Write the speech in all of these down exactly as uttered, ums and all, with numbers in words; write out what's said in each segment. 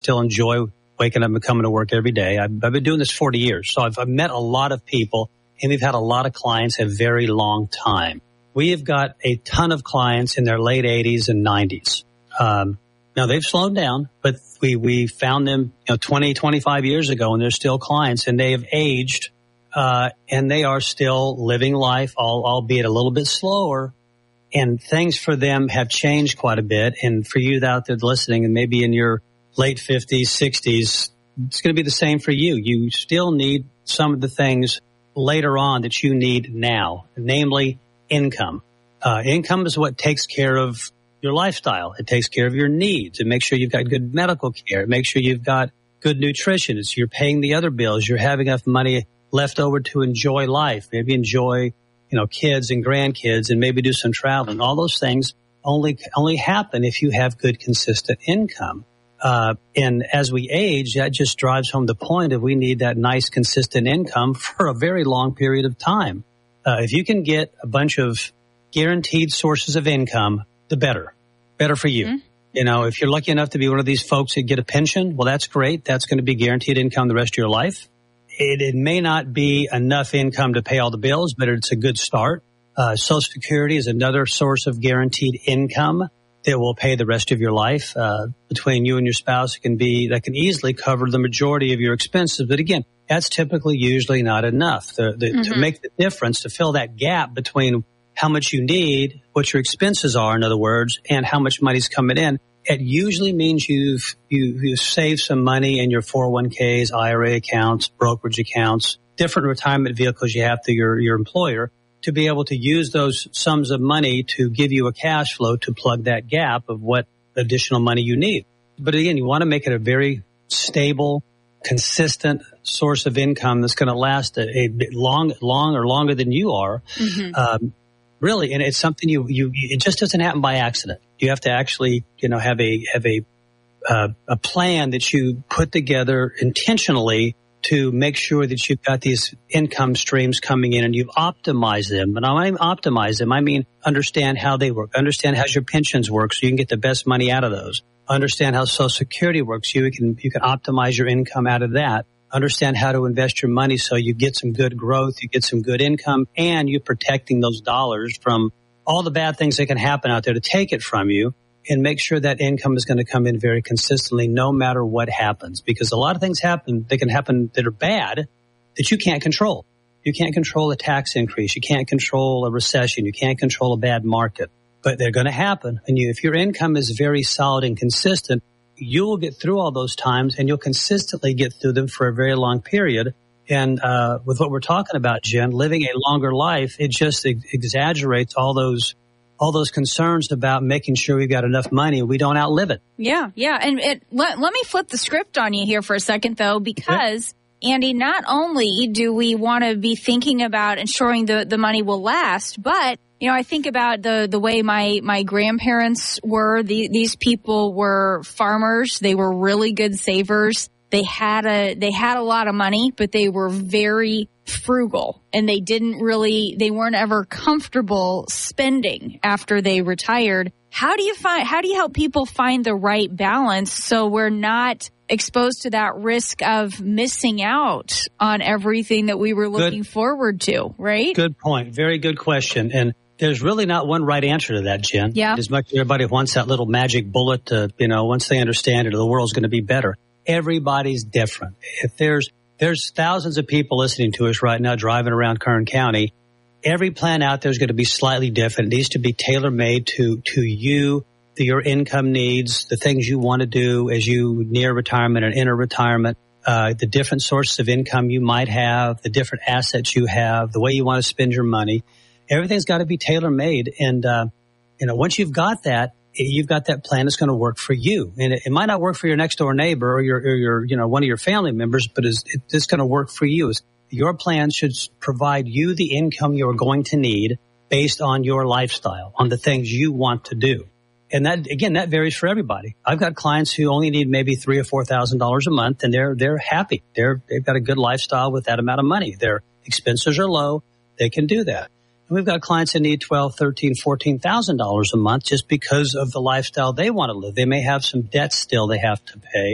still enjoy waking up and coming to work every day. I've, I've been doing this forty years, so I've, I've met a lot of people, and we've had a lot of clients a very long time. We have got a ton of clients in their late eighties and nineties. Um, now, they've slowed down, but we, we found them you know, twenty, twenty-five years ago, and they're still clients, and they have aged, uh, and they are still living life, all, albeit a little bit slower. And things for them have changed quite a bit. And for you out there listening, and maybe in your late fifties, sixties, it's going to be the same for you. You still need some of the things later on that you need now, namely income. Uh, income is what takes care of your lifestyle. It takes care of your needs. It makes sure you've got good medical care. It makes sure you've got good nutrition. It's you're paying the other bills. You're having enough money left over to enjoy life, maybe enjoy you know, kids and grandkids, and maybe do some traveling. All those things only only happen if you have good, consistent income. Uh, and as we age, that just drives home the point of we need that nice, consistent income for a very long period of time. Uh, if you can get a bunch of guaranteed sources of income, the better. Better for you. Mm-hmm. You know, if you're lucky enough to be one of these folks that get a pension, well, that's great. That's going to be guaranteed income the rest of your life. It, it may not be enough income to pay all the bills, but it's a good start. Uh, Social Security is another source of guaranteed income that will pay the rest of your life. Uh, between you and your spouse, it can be, that can easily cover the majority of your expenses. But again, that's typically usually not enough. The, the, mm-hmm. To make the difference, to fill that gap between how much you need, what your expenses are, in other words, and how much money's coming in, it usually means you've you, you've saved some money in your four oh one k's, I R A accounts, brokerage accounts, different retirement vehicles you have through your, your employer to be able to use those sums of money to give you a cash flow to plug that gap of what additional money you need. But again, you want to make it a very stable, consistent source of income that's going to last a, a long, long or longer than you are. Mm-hmm. Um, Really, and it's something you, you, it just doesn't happen by accident. You have to actually, you know, have a, have a, uh, a plan that you put together intentionally to make sure that you've got these income streams coming in and you've optimized them. And I mean optimize them, I mean understand how they work, understand how your pensions work so you can get the best money out of those. Understand how Social Security works so you can, you can optimize your income out of that. Understand how to invest your money so you get some good growth, you get some good income, and you're protecting those dollars from all the bad things that can happen out there to take it from you, and make sure that income is going to come in very consistently no matter what happens. Because a lot of things happen, they can happen that are bad that you can't control. You can't control a tax increase. You can't control a recession. You can't control a bad market. But they're going to happen. And you, if your income is very solid and consistent, you will get through all those times, and you'll consistently get through them for a very long period. And uh, with what we're talking about, Jen, living a longer life, it just ex- exaggerates all those all those concerns about making sure we've got enough money and we don't outlive it. Yeah, yeah. And it, let, let me flip the script on you here for a second, though, because, yeah. Andy, not only do we want to be thinking about ensuring the, the money will last, but you know, I think about the, the way my, my grandparents were. The, these people were farmers. They were really good savers. They had a, they had a lot of money, but they were very frugal, and they didn't really, they weren't ever comfortable spending after they retired. How do you find, how do you help people find the right balance so we're not exposed to that risk of missing out on everything that we were looking good, forward to, right? Good point. Very good question. And there's really not one right answer to that, Jen. Yeah. As much as everybody wants that little magic bullet to, you know, once they understand it, the world's going to be better. Everybody's different. If there's, there's thousands of people listening to us right now driving around Kern County, every plan out there is going to be slightly different. It needs to be tailor-made to, to you, to your income needs, the things you want to do as you near retirement and enter retirement, uh, the different sources of income you might have, the different assets you have, the way you want to spend your money. Everything's got to be tailor-made. And, uh, you know, once you've got that, you've got that plan that's going to work for you. And it, it might not work for your next door neighbor or your, or your, you know, one of your family members, but it's, it's going to work for you. Your plan should provide you the income you're going to need based on your lifestyle, on the things you want to do. And that, again, that varies for everybody. I've got clients who only need maybe three or four thousand dollars a month, and they're, they're happy. They're, they've got a good lifestyle with that amount of money. Their expenses are low. They can do that. And we've got clients that need twelve, thirteen, fourteen thousand dollars a month just because of the lifestyle they want to live. They may have some debt still they have to pay.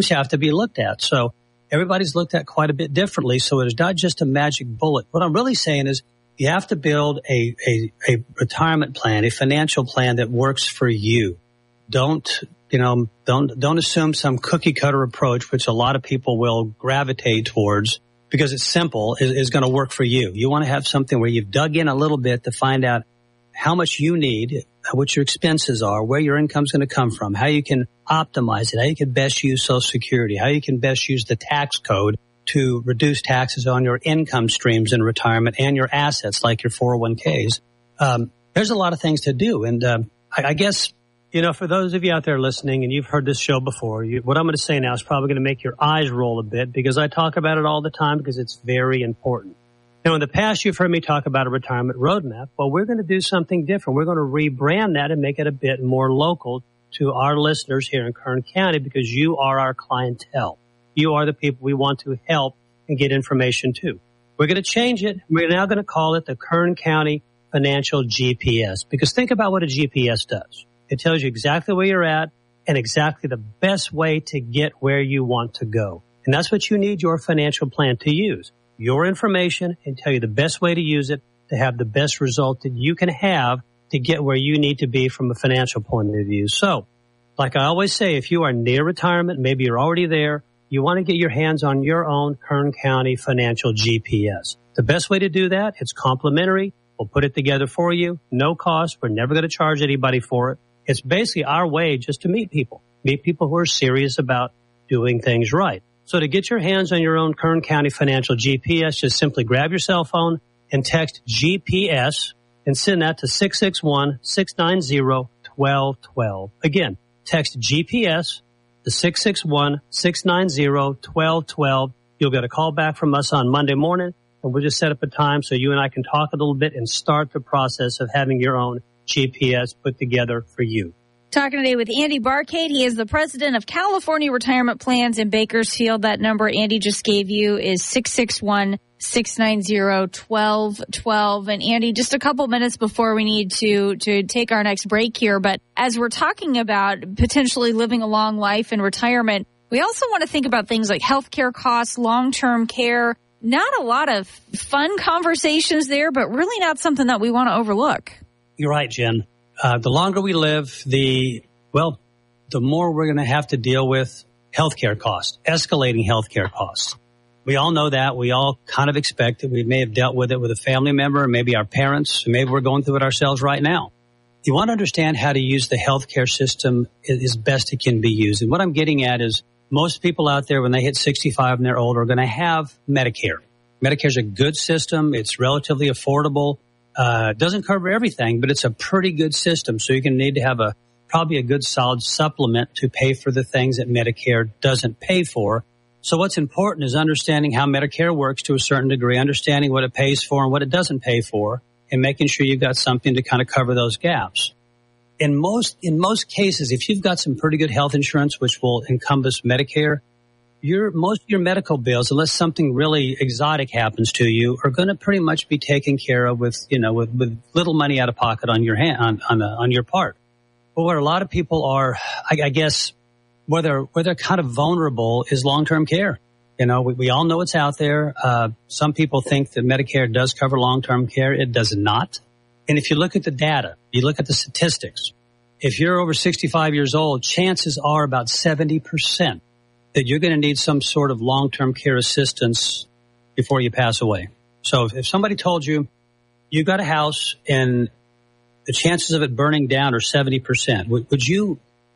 which have to be looked at. So everybody's looked at quite a bit differently. So it is not just a magic bullet. What I'm really saying is you have to build a, a, a retirement plan, a financial plan that works for you. Don't, you know, don't, don't assume some cookie cutter approach, which a lot of people will gravitate towards because it's simple, is, is going to work for you. You want to have something where you've dug in a little bit to find out how much you need, what your expenses are, where your income's going to come from, how you can optimize it, how you can best use Social Security, how you can best use the tax code to reduce taxes on your income streams in retirement and your assets like your four oh one k's. Um, there's a lot of things to do. And um, I, I guess, you know, for those of you out there listening and you've heard this show before, you, what I'm going to say now is probably going to make your eyes roll a bit because I talk about it all the time because it's very important. Now, in the past, you've heard me talk about a retirement roadmap. Well, we're going to do something different. We're going to rebrand that and make it a bit more local to our listeners here in Kern County because you are our clientele. You are the people we want to help and get information to. We're going to change it. We're now going to call it the Kern County Financial G P S because think about what a G P S does. It tells you exactly where you're at and exactly the best way to get where you want to go. And that's what you need your financial plan to use. Your information and tell you the best way to use it to have the best result that you can have to get where you need to be from a financial point of view. So, like I always say, if you are near retirement, maybe you're already there, you want to get your hands on your own Kern County Financial G P S. The best way to do that, it's complimentary. We'll put it together for you. No cost. We're never going to charge anybody for it. It's basically our way just to meet people, meet people who are serious about doing things right. So to get your hands on your own Kern County Financial G P S, just simply grab your cell phone and text G P S and send that to six six one, six nine zero, one two one two. Again, text G P S to six six one, six nine zero, one two one two. You'll get a call back from us on Monday morning, and we'll just set up a time so you and I can talk a little bit and start the process of having your own G P S put together for you. Talking today with Andy Barcade. He is the president of California Retirement Plans in Bakersfield. That number Andy just gave you is six six one, six nine zero, one two one two. And Andy, just a couple minutes before we need to, to take our next break here, but as we're talking about potentially living a long life in retirement, we also want to think about things like healthcare costs, long-term care. Not a lot of fun conversations there, but really not something that we want to overlook. You're right, Jen. Uh, the longer we live, the, well, the more we're going to have to deal with healthcare costs, escalating healthcare costs. We all know that. We all kind of expect it. We may have dealt with it with a family member, maybe our parents, maybe we're going through it ourselves right now. You want to understand how to use the healthcare system as best it can be used. And what I'm getting at is most people out there, when they hit sixty-five and they're older, are going to have Medicare. Medicare is a good system. It's relatively affordable. Uh, doesn't cover everything, but it's a pretty good system. So you're going to need to have a probably a good solid supplement to pay for the things that Medicare doesn't pay for. So what's important is understanding how Medicare works to a certain degree, understanding what it pays for and what it doesn't pay for, and making sure you've got something to kind of cover those gaps. In most in most cases, if you've got some pretty good health insurance, which will encompass Medicare, Your, most of your medical bills, unless something really exotic happens to you, are going to pretty much be taken care of with, you know, with, with little money out of pocket on your hand, on, on, uh, on your part. But where a lot of people are, I, I guess, where they're, where they're kind of vulnerable is long-term care. You know, we, we all know it's out there. Uh, some people think that Medicare does cover long-term care. It does not. And if you look at the data, you look at the statistics, if you're over sixty-five years old, chances are about seventy percent that you're going to need some sort of long-term care assistance before you pass away. So if, if somebody told you you got a house and the chances of it burning down are seventy percent, would, would you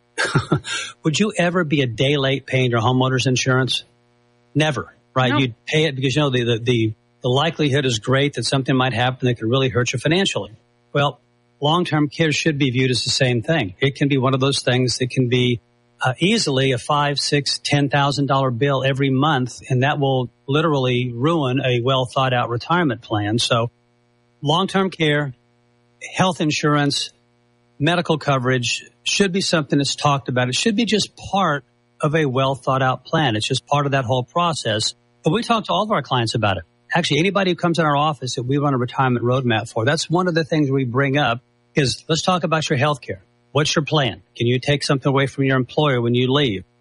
would you ever be a day late paying your homeowner's insurance? Never, right? No. You'd pay it because, you know, the, the, the, the likelihood is great that something might happen that could really hurt you financially. Well, long-term care should be viewed as the same thing. It can be one of those things that can be Uh, easily a five, six, ten thousand dollar bill every month, and that will literally ruin a well thought out retirement plan. So, long-term care, health insurance, medical coverage should be something that's talked about. It should be just part of a well thought out plan. It's just part of that whole process. But we talk to all of our clients about it. Actually, anybody who comes in our office that we run a retirement roadmap for, that's one of the things we bring up is let's talk about your health care. What's your plan? Can you take something away from your employer when you leave?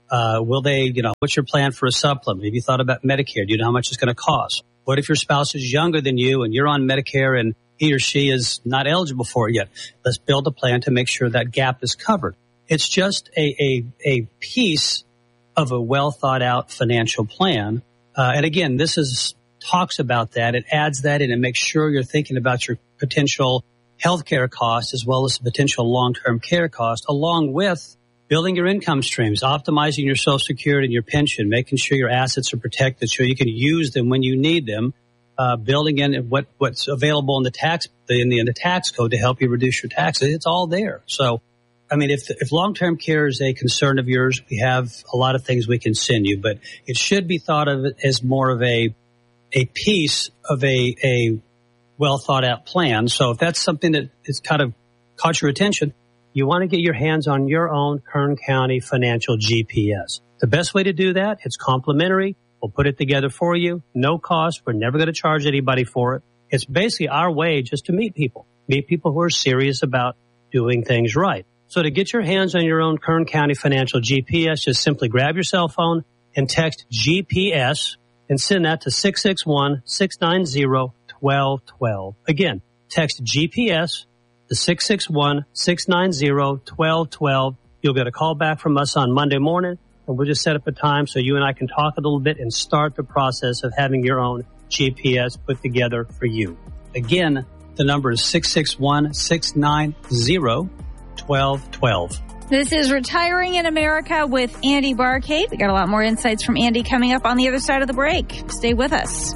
Uh, will they, you know, what's your plan for a supplement? Have you thought about Medicare? Do you know how much it's going to cost? What if your spouse is younger than you and you're on Medicare and he or she is not eligible for it yet? Let's build a plan to make sure that gap is covered. It's just a, a, a piece of a well thought out financial plan. Uh, and again, this is talks about that. It adds that in and makes sure you're thinking about your potential healthcare costs as well as the potential long-term care cost, along with building your income streams, optimizing your Social Security and your pension, making sure your assets are protected so you can use them when you need them, uh, building in what, what's available in the tax, in the, in the tax code to help you reduce your taxes. It's all there. So, I mean, if, if long-term care is a concern of yours, we have a lot of things we can send you, but it should be thought of as more of a, a piece of a, a well thought out plan. So if that's something that has kind of caught your attention, you want to get your hands on your own Kern County Financial G P S. The best way to do that, it's complimentary. We'll put it together for you. No cost. We're never going to charge anybody for it. It's basically our way just to meet people, meet people who are serious about doing things right. So to get your hands on your own Kern County Financial G P S, just simply grab your cell phone and text G P S and send that to six six one, six nine zero, one two one two. Again, text G P S to six six one, six nine zero, one two one two. You'll get a call back from us on Monday morning, and we'll just set up a time so you and I can talk a little bit and start the process of having your own G P S put together for you. Again, the number is six six one, six nine zero, one two one two. This is Retiring in America with Andy Barcade. We got a lot more insights from Andy coming up on the other side of the break. Stay with us.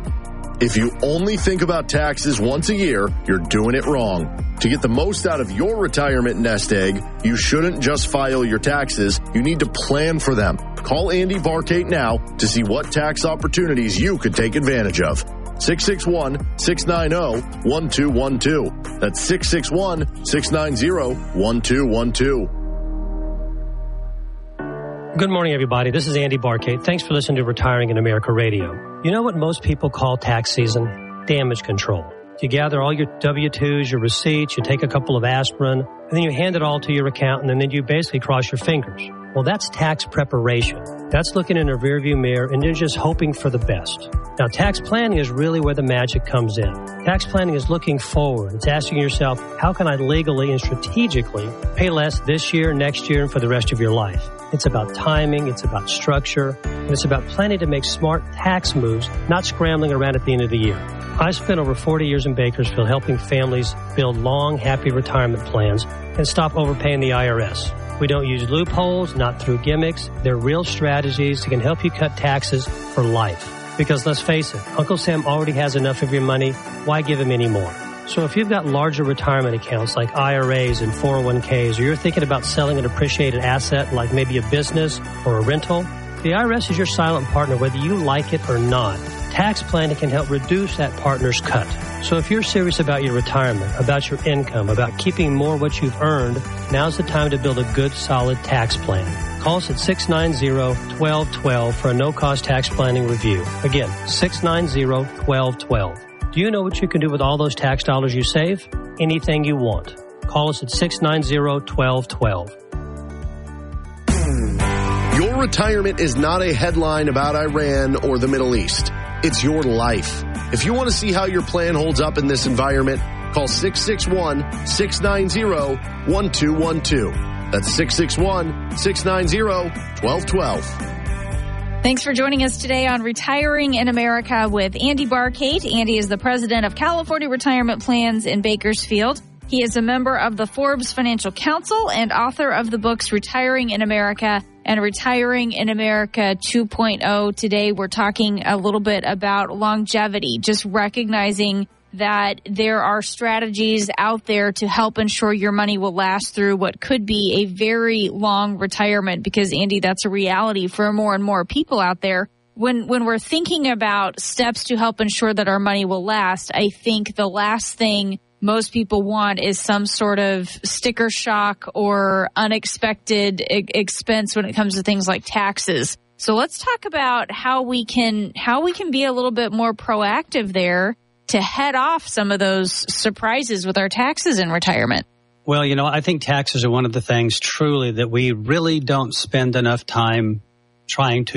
If you only think about taxes once a year, you're doing it wrong. To get the most out of your retirement nest egg, you shouldn't just file your taxes. You need to plan for them. Call Andy Barcade now to see what tax opportunities you could take advantage of. six six one, six nine zero, one two one two. That's six six one, six nine zero, one two one two. Good morning, everybody. This is Andy Barcade. Thanks for listening to Retiring in America Radio. You know what most people call tax season? Damage control. You gather all your W two's, your receipts, you take a couple of aspirin, and then you hand it all to your accountant, and then you basically cross your fingers. Well, that's tax preparation. That's looking in a rearview mirror and you're just hoping for the best. Now, tax planning is really where the magic comes in. Tax planning is looking forward. It's asking yourself, how can I legally and strategically pay less this year, next year, and for the rest of your life? It's about timing, it's about structure, and it's about planning to make smart tax moves, not scrambling around at the end of the year. I spent over forty years in Bakersfield helping families build long, happy retirement plans and stop overpaying the I R S. We don't use loopholes, not through gimmicks. They're real strategies that can help you cut taxes for life. Because let's face it, Uncle Sam already has enough of your money. Why give him any more? So if you've got larger retirement accounts like I R As and four oh one k's, or you're thinking about selling an appreciated asset like maybe a business or a rental, the I R S is your silent partner whether you like it or not. Tax planning can help reduce that partner's cut. So if you're serious about your retirement, about your income, about keeping more what you've earned, now's the time to build a good, solid tax plan. Call us at six nine zero, one two one two for a no-cost tax planning review. Again, six nine zero, one two one two. Do you know what you can do with all those tax dollars you save? Anything you want. Call us at six nine zero, one two one two. Your retirement is not a headline about Iran or the Middle East. It's your life. If you want to see how your plan holds up in this environment, call six six one, six nine zero, one two one two. That's six six one, six nine zero, one two one two. Thanks for joining us today on Retiring in America with Andy Barcade. Andy is the president of California Retirement Plans in Bakersfield. He is a member of the Forbes Financial Council and author of the books Retiring in America and Retiring in America two point oh. Today, we're talking a little bit about longevity, just recognizing that there are strategies out there to help ensure your money will last through what could be a very long retirement, because, Andy, that's a reality for more and more people out there. When when we're thinking about steps to help ensure that our money will last, I think the last thing most people want is some sort of sticker shock or unexpected e- expense when it comes to things like taxes. So let's talk about how we can how we can be a little bit more proactive there to head off some of those surprises with our taxes in retirement. Well, you know, I think taxes are one of the things truly that we really don't spend enough time trying to